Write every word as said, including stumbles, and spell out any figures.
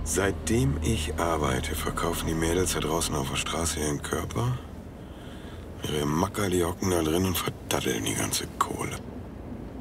Seitdem ich arbeite, verkaufen die Mädels da draußen auf der Straße ihren Körper. Ihre Macker, die hocken da drin und verdatteln die ganze Kohle.